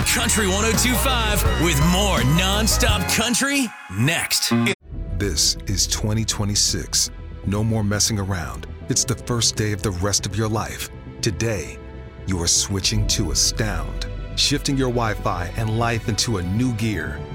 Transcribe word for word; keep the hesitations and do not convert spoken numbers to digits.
Country one oh two point five with more non-stop country next. This is twenty twenty-six. No more messing around. It's the first day of the rest of your life. Today, you are switching to Astound, shifting your Wi-Fi and life into a new gear.